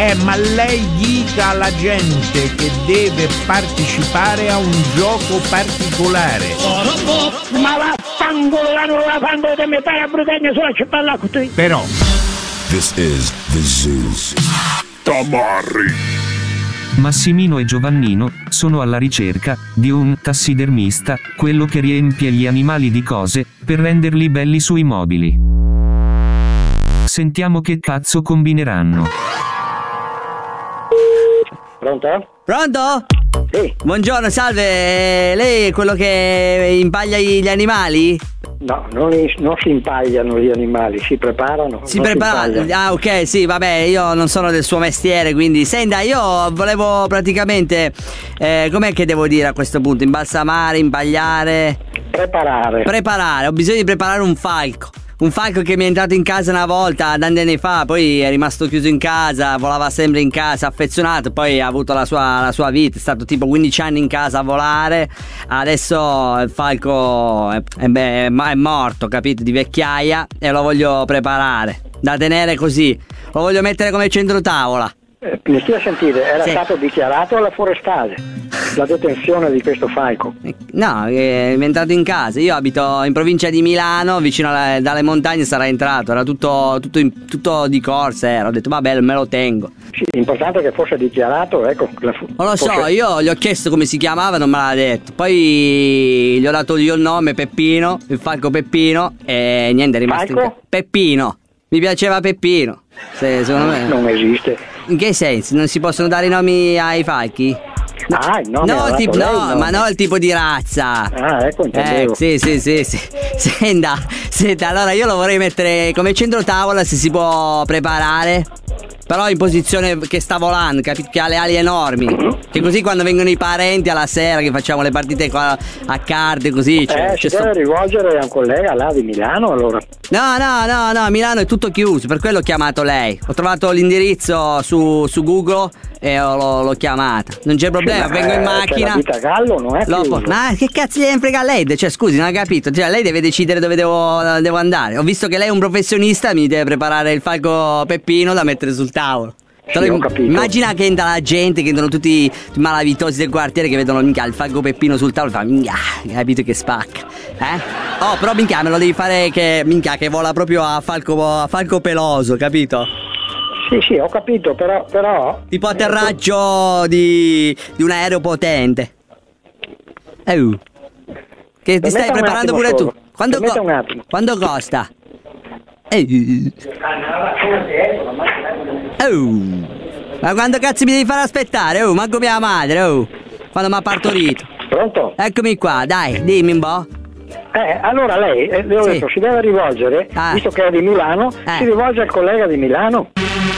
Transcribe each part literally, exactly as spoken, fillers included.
Eh, ma lei dica alla gente che deve partecipare a un gioco particolare. Ma vaffanculo, non la fanno di me, fai a brutagna sulla cipolla con te. Però This is the Zoo. Tamarri. Massimino e Giovannino sono alla ricerca di un tassidermista, quello che riempie gli animali di cose per renderli belli sui mobili. Sentiamo che cazzo combineranno. Pronto? Pronto? Sì. Buongiorno, salve. Lei è quello che impaglia gli animali? No, non, non si impagliano gli animali, si preparano. Si preparano? Ah, ok, sì, vabbè, io non sono del suo mestiere, quindi senta, io volevo praticamente eh, com'è che devo dire a questo punto? Imbalsamare, impagliare? Preparare. Preparare, ho bisogno di preparare un falco. Un falco che mi è entrato in casa una volta, tanti anni fa, poi è rimasto chiuso in casa, volava sempre in casa, affezionato, poi ha avuto la sua, la sua vita, è stato tipo quindici anni in casa a volare, adesso il falco è, è, è, è morto, capito, di vecchiaia, e lo voglio preparare, da tenere così, lo voglio mettere come centro tavola. Eh, mi stia a sentire, era Sì. stato dichiarato alla forestale la detenzione di questo falco. No, è entrato in casa. Io abito in provincia di Milano, vicino alle, dalle montagne sarà entrato. Era tutto, tutto, in, tutto di corsa. Era. Ho detto, vabbè, me lo tengo. Sì, l'importante è che fosse dichiarato, ecco. La, Non lo so, fosse... io gli ho chiesto come si chiamava, non me l'ha detto. Poi gli ho dato io il nome, Peppino, il falco Peppino, e niente, è rimasto in Falco? casa. Peppino. Mi piaceva Peppino. Se, secondo me. Non esiste. In che senso? Non si possono dare i nomi ai falchi? Ah, il nome No, l'ha il tipo, dato lei, no, no? ma no il tipo di razza. Ah, ecco, intendevo. Eh, sì, sì, sì, sì. Senta, senta, allora io lo vorrei mettere come centro tavola, se si può preparare. Però in posizione che sta volando, capito? Che ha le ali enormi. Che così quando vengono i parenti alla sera, che facciamo le partite qua a carte, così. Cioè, Eh, si c'è deve sto- rivolgere a un collega là di Milano, allora. No, no, no, no, Milano è tutto chiuso, per quello ho chiamato lei. Ho trovato l'indirizzo su, su Google e ho- l'ho, l'ho chiamata. Non c'è problema, Sì, vengo in eh, macchina. C'è la vita a gallo, non è Lo chiuso. po- ma che cazzo gli frega a lei? Cioè, scusi, non ha capito. Cioè, lei deve decidere dove devo, devo andare. Ho visto che lei è un professionista, mi deve preparare il falco Peppino da mettere sul tavolo. Sì, Però ho im- capito. Immagina che entra la gente, che entrano tutti i malavitosi del quartiere che vedono minchia il falco Peppino sul tavolo e fa minchia, capito che spacca. Eh? Oh, però minchia, me lo devi fare che minchia che vola proprio a falco, a falco peloso, capito? Sì, sì, ho capito, però... però Tipo atterraggio di, di un aereo potente. Oh. Che ti stai Permetta un preparando attimo pure solo. tu. Quanto, Permetta un attimo. quanto costa? Eh. Oh. Ma quando cazzo mi devi fare aspettare? Oh, manco mia madre, oh. Quando mi ha partorito. Pronto? Eccomi qua, dai, dimmi un po'. Eh, allora lei, eh, le ho Sì. detto, si deve rivolgere, Ah. visto che è di Milano, Eh. si rivolge al collega di Milano.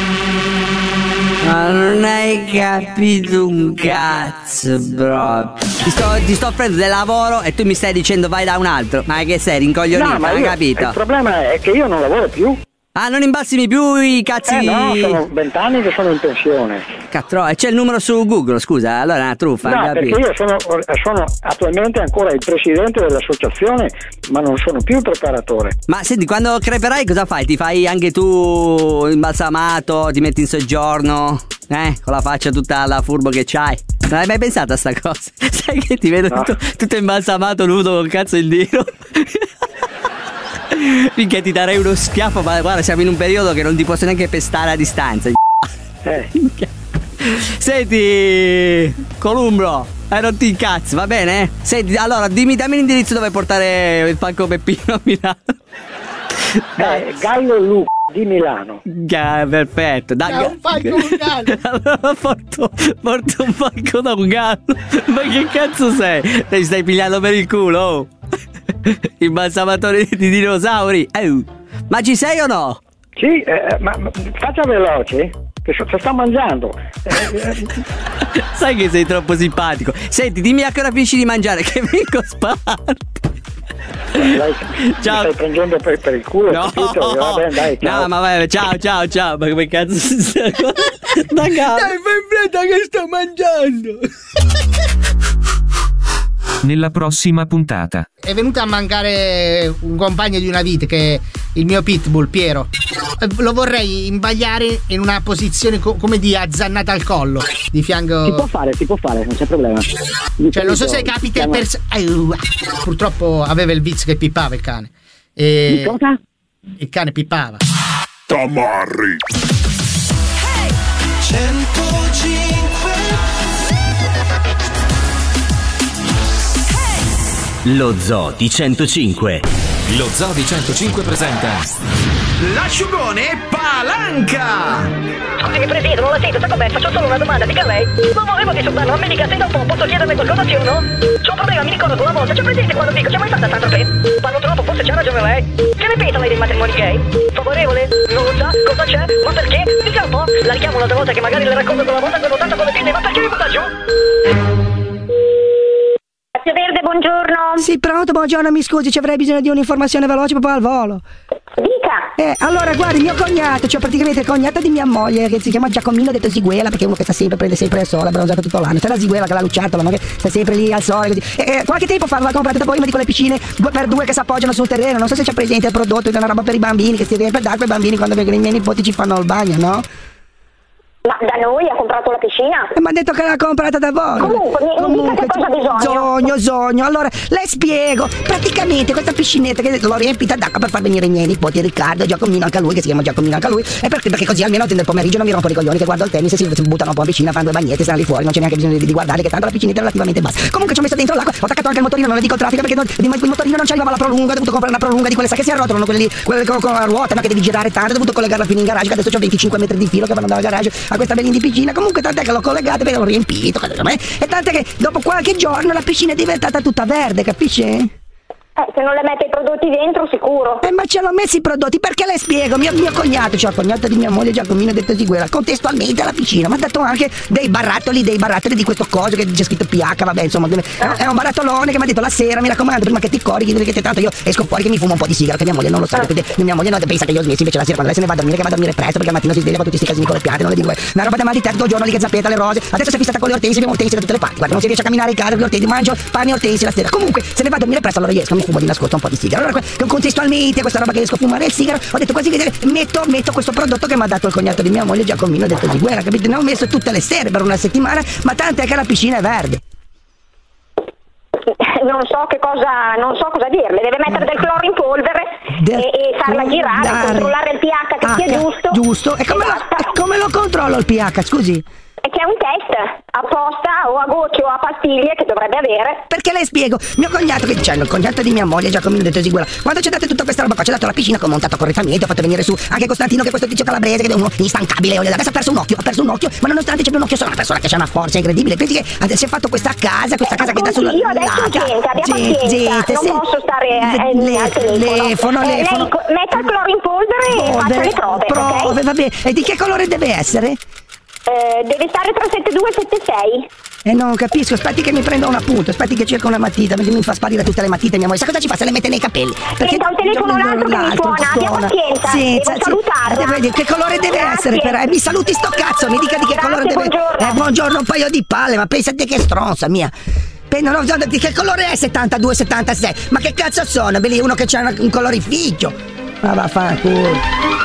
Ma non hai capito un cazzo, bro. Ti sto, ti sto offrendo del lavoro e tu mi stai dicendo vai da un altro. Ma che sei, rincoglionito, No, ma hai io- capito? il problema è che io non lavoro più. Ah, non imbalsimi più i cazzi. Eh no, sono vent'anni che sono in pensione. Cattro, e c'è il numero su Google, scusa, allora è una truffa, No, hai perché capito? io sono, sono attualmente ancora il presidente dell'associazione, ma non sono più il preparatore. Ma senti, quando creperai cosa fai? Ti fai anche tu imbalsamato, ti metti in soggiorno, eh? Con la faccia tutta la furbo che c'hai. Non hai mai pensato a sta cosa? Sai che ti vedo No. tutto, tutto imbalsamato, nudo, con cazzo in giro. Finché ti darei uno schiaffo, ma guarda, siamo in un periodo che non ti posso neanche pestare a distanza. Eh. Senti, Columbro, eh, non ti incazzi, va bene? Senti, allora dimmi, dammi l'indirizzo dove portare il falco Peppino a Milano. Eh, Gallo Luca di Milano. Ga- perfetto, da È un falco un gallo. Allora porto, porto un falco da un gallo. Ma che cazzo sei? Ti stai pigliando per il culo, oh. Il balsamatore di dinosauri. Oh. Ma ci sei o no? Sì, eh, ma, ma faccia veloce, che so- se sta mangiando. Eh, eh, Sai che sei troppo simpatico. Senti, dimmi a che ora finisci di mangiare, che vengo a spararti. lei Ciao. mi stai prendendo per, per il culo, No, capito? Va bene, dai, ciao. no, ma vai, ciao, ciao, ciao. Ma come cazzo stai? Da Dai, fai in fretta che sto mangiando. nella prossima puntata. È venuto a mancare un compagno di una vita, che è il mio pitbull Piero. Lo vorrei imbagliare in una posizione co- come di azzannata al collo, di fianco. Si può fare, si può fare, non c'è problema. Di Cioè, non so se solito capita il chiama- pers- eh, purtroppo aveva il vizio che pippava il cane. E Di cosa? il cane pippava. Tamarri. Lo Zoo di centocinque. Lo Zoo di centocinque presenta L'asciugone Palanca! Scusi, mi presiedo, non la sento, sa com'è? Faccio solo una domanda, dica lei. Non volevo disturbarlo, non mi dica, se dopo posso chiederle qualcosa, sì o no? C'ho un problema, mi ricordo una volta, c'è presente quando dico, c'è mai stata tanto tempo? Parlo troppo, forse c'ha ragione lei. Che ne pensa lei dei matrimoni gay? Favorevole? Non lo sa? Cosa c'è? Ma perché? Dica un po'. La richiamo un'altra volta che magari le racconto quella volta che ho tanto con le pinne, ma perché mi butta giù? Verde, buongiorno. Sì, pronto, buongiorno, mi scusi, ci avrei bisogno di un'informazione veloce proprio al volo. Dica. Eh, allora, guardi, mio cognato, cioè praticamente il cognato di mia moglie, che si chiama Giacomino, detto Ziguela, perché è uno che sta sempre, prende sempre il sole, bronzato tutto l'anno. C'è la Ziguela che è la lucertola, ma che sta sempre lì al sole, così. Eh, qualche tempo fa l'ha comprata da voi, ma di quelle piscine due per due che si appoggiano sul terreno. Non so se c'è presente il prodotto, è una roba per i bambini, che si riempie d'acqua e i bambini quando vengono i miei nipoti ci fanno il bagno, no? Ma da noi ha comprato la piscina? E mi ha detto che l'ha comprata da voi. Comunque, mi, Comunque, mi dica che cosa ha bisogno. Sogno, sogno. Allora, le spiego. Praticamente questa piscinetta che l'ho riempita d'acqua per far venire i miei nipoti, Riccardo e Giacomino, anche lui, che si chiama Giacomino anche lui. E perché, perché così almeno nel pomeriggio non mi rompo i coglioni che guardo il tennis e si, si buttano un po' in piscina, fanno due bagnetti, stanno lì fuori, non c'è neanche bisogno di, di guardare, che tanto la piscinetta è relativamente bassa. Comunque ci ho messo dentro l'acqua, ho attaccato anche il motorino, non le dico il traffico perché non, il motorino non c'aveva la prolunga, ho dovuto comprare una prolunga di quelle, sa che si arrotolano, quelle lì, quelle con, con la ruota, ma che devi girare tanto, ho dovuto collegarla fino in garage, che adesso ho venticinque metri di filo che vanno dal garage a questa bella di piscina. Comunque tant'è che l'ho collegata, poi l'ho riempito, e tant'è che dopo qualche giorno la piscina è diventata tutta verde, capisci? Eh, se non le mette i prodotti dentro, sicuro. Eh, ma ce l'ho messi i prodotti, perché le spiego? Mio, mio cognato, cioè il cognato di mia moglie Giacomino, detto Ziguela, contestualmente alla piscina mi ha dato anche dei barattoli, dei barattoli di questo coso che c'è scritto P H, vabbè, insomma, dove, eh. è un barattolone che mi ha detto la sera, mi raccomando, prima che ti corichi, perché tanto io esco fuori che mi fumo un po' di sigaro, che mia moglie non lo sa, eh. perché mia moglie non pensa che io ho smesso, invece la sera quando lei se ne va a dormire, che va a dormire presto, perché al mattino si sveglia con tutti questi casini con le piante, non le dico, una roba da mal di testa, due giorni lì che zappetta le rose, adesso si è fissata con le ortensi, abbiamo ortensi da tutte le parti, guarda, non si riesce a camminare in casa, le ortensi, mangio pane e ortensi la sera, comunque se ne va a dormire presto, allora io esco, mi fumo di nascosto un po' di sigaro. Allora contestualmente a questa roba che riesco a fumare il sigaro ho detto quasi che metto, metto questo prodotto che mi ha dato il cognato di mia moglie Giacomino, ho detto Ziguela, capite? Ne ho messo tutte le sere per una settimana, ma tanto è che la piscina è verde. Non so che cosa, non so cosa dirle, deve mettere del cloro in polvere del e, e farla girare, dare. controllare il pH che ah, sia giusto. Giusto, e come, lo, e come lo controllo il pH, scusi? Che è un test apposta o a gocce o a pastiglie che dovrebbe avere. Perché le spiego, mio cognato che dicendo, il cognato di mia moglie Giacomino detto Ziguela, quando ci date tutta questa roba qua, ci ha dato la piscina che ho montato correttamente, ho fatto venire su anche Costantino, che è questo tizio calabrese che è uno instancabile, adesso ha perso un occhio, ha perso un occhio, ma nonostante c'è un occhio sono una persona che ha una forza incredibile, pensi che si è fatto questa casa, questa eh, casa che dà sulla io adesso gente, abbia pazienza, non se, posso stare eh, le, al telefono, telefono, eh, telefono. Lei metta il cloro in polvere e faccia le prove, prove, okay? vabbè, e di che colore deve essere? Eh, deve stare tra sette due e sette sei. Eh non capisco, aspetti che mi prendo un appunto, aspetti che cerco una matita, mi fa sparire tutte le matite mia moglie, sa cosa ci fa? Se le mette nei capelli. Perché da un telefono un altro che mi suona, abbia pazienza, senza, devo salutarla. Deve, che colore deve Grazie. essere? Per, eh, mi saluti sto cazzo, mi dica di che Grazie, colore deve essere. buongiorno. Eh, buongiorno, un paio di palle, ma pensate che stronza mia. No, no, di che colore è settantadue settantasei? Ma che cazzo sono? Belli uno che c'ha un colorificio. Ma vaffanculo.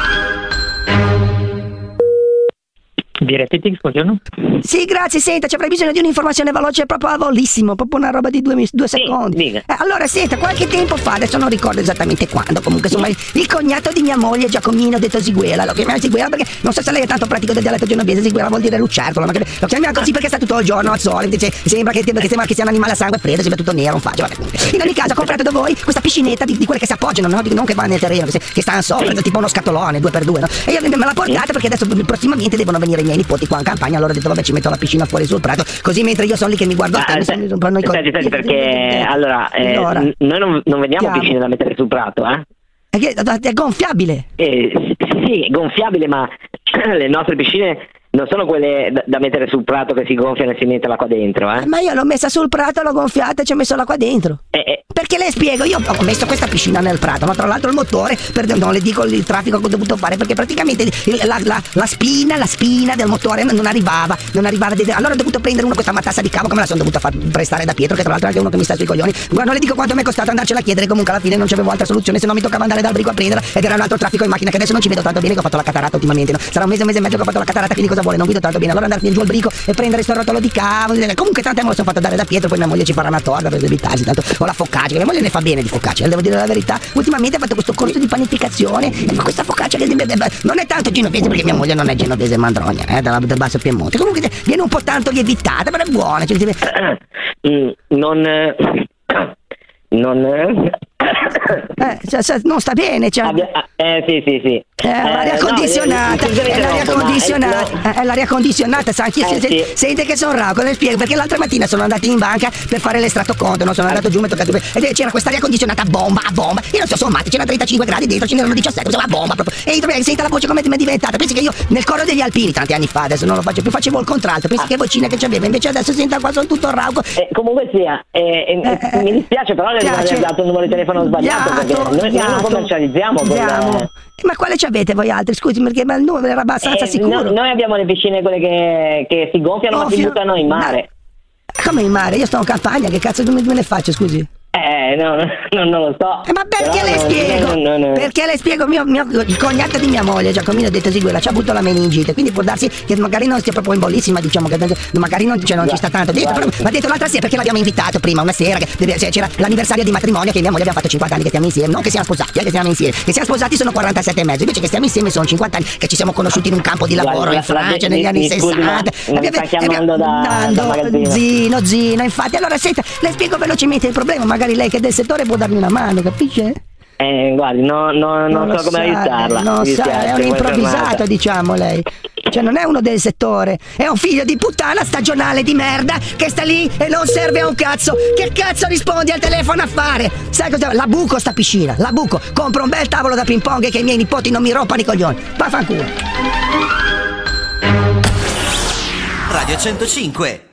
Diretetics, buongiorno. Sì, grazie, senta, ci avrei bisogno di un'informazione veloce proprio a volissimo, proprio una roba di due, due secondi. Dica. Eh, allora, senta, qualche tempo fa, adesso non ricordo esattamente quando, comunque insomma, il, il cognato di mia moglie Giacomino, detto Ziguela, lo chiamiamo Ziguela perché non so se lei è tanto pratico del dialetto genovese, Ziguela vuol dire lucertola, ma che, lo chiamiamo così perché sta tutto il giorno al sole, dice, sembra che, che, sembra che sia un animale a sangue freddo, sembra tutto nero, un faggio, vabbè, comunque. In ogni caso ho comprato da voi questa piscinetta di, di quelle che si appoggiano, no? Non che va nel terreno, che, che stanno sopra, tipo uno scatolone, due per due, no? E io me l'ha portata perché adesso prossimamente devono venire i miei nipoti qua in campagna. Allora ho detto vabbè ci metto la piscina fuori sul prato, così mentre io sono lì che mi guardo il ah, tennis, mi prendo i Senti, senti, perché allora, eh, allora n- noi non, non vendiamo chiamo. piscine da mettere sul prato, eh? È, che, è gonfiabile. Eh, sì, sì, è gonfiabile, ma le nostre piscine non sono quelle da, da mettere sul prato che si gonfiano e si mette l'acqua dentro, eh? Ma io l'ho messa sul prato, l'ho gonfiata e ci ho messo l'acqua dentro. Eh, eh. Perché le spiego, io ho messo questa piscina nel prato, ma tra l'altro il motore, per, non le dico il traffico che ho dovuto fare, perché praticamente il, la, la, la spina, la spina del motore non arrivava, non arrivava. Allora ho dovuto prendere una questa matassa di cavo che me la sono dovuta far prestare da Pietro, che tra l'altro è anche uno che mi sta sui coglioni. Guarda, non le dico quanto mi è costato andarcela a chiedere, comunque alla fine non c'avevo altra soluzione, se no mi toccava andare dal brico a prenderla ed era un altro traffico in macchina che adesso non ci vedo tanto bene, che ho fatto la catarata ultimamente, no? Sarà un mese, un mese e mezzo che ho fatto la catarata, quindi cosa vuole? Non vedo tanto bene. Allora andare giù al brico e prendere sto rotolo di cavo. Comunque tante me lo sono fatto dare da Pietro, poi mia moglie ci farà una torta per evitarsi, tanto ho la focaccia, mia moglie ne fa bene di focaccia, devo dire la verità. Ultimamente ha fatto questo corso di panificazione e fa questa focaccia che non è tanto genovese, perché mia moglie non è genovese, mandrogna, eh, dal, dal basso Piemonte. Comunque viene un po' tanto lievitata, però è buona. Cioè, mm, non non eh, cioè, cioè, non sta bene, cioè. Abbia, eh sì sì sì Eh, l'aria eh, condizionata, no, è l'aria no, condizionata, ma, eh, è l'aria condizionata, sa, anche eh, se, sì. sente che sono rauco, le spiego, perché l'altra mattina sono andati in banca per fare l'estratto conto, no? Sono andato giù, mi è toccato, e c'era questa aria condizionata a bomba, a bomba, io non so sommati, c'erano trentacinque gradi dentro, ce n'erano diciassette, a bomba proprio, e io, senta la voce come mi è diventata, pensi che io nel coro degli alpini, tanti anni fa, adesso non lo faccio più, facevo il contralto, pensi ah. che vocina che c'aveva, invece adesso senta qua sono tutto rauco. Eh, comunque sia, eh, eh, eh, mi dispiace però di aver dato un numero di telefono sbagliato, Iato, perché noi, noi non commercializziamo quella... Ma quale ci avete voi altri? Scusi, perché ma il numero era abbastanza eh, sicuro. No, noi abbiamo le piscine quelle che, che si gonfiano oh, ma si buttano in mare. No. Come in mare? Io sto in campagna, che cazzo me ne faccio, scusi? Eh, no, no, non lo so. Eh, ma perché Però le no, spiego? No, no, no. Perché le spiego? Mio, mio, il cognato di mia moglie, Giacomino, ha detto sì, quella ci ha avuto la meningite, quindi può darsi che magari non sia proprio in bollissima, diciamo, che magari non, cioè, non ci sta tanto. Detto, però, ma ha detto l'altra sera, perché l'abbiamo invitato prima, una sera, che cioè, c'era l'anniversario di matrimonio, che mia moglie abbiamo fatto cinquanta anni che stiamo insieme, non che siamo sposati, eh, che stiamo insieme. Che siamo sposati sono quarantasette e mezzo, invece che stiamo insieme sono cinquanta anni, che ci siamo conosciuti in un campo di lavoro la, in Francia la, negli mi, anni mi scusi, sessanta. Ma mi sta chiamando da, da magazzino. Zino, Zino, infatti, allora senta, le spiego velocemente il problema, magari lei che è del settore può darmi una mano, capisce? Eh, guardi, no, no, non, non so come sa, aiutarla. Non sa, è un improvvisato, diciamo lei. Cioè non è uno del settore, è un figlio di puttana stagionale di merda che sta lì e non serve a un cazzo. Che cazzo rispondi al telefono a fare? Sai cosa? La buco sta piscina, la buco. Compro un bel tavolo da ping pong e che i miei nipoti non mi rompano i coglioni. Vaffanculo. Radio centocinque